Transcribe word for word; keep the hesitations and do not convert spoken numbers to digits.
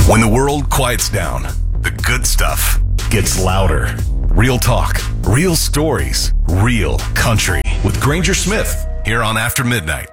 When the world quiets down, the good stuff gets louder. Real talk, real stories, real country. With Granger Smith, here on After Midnight.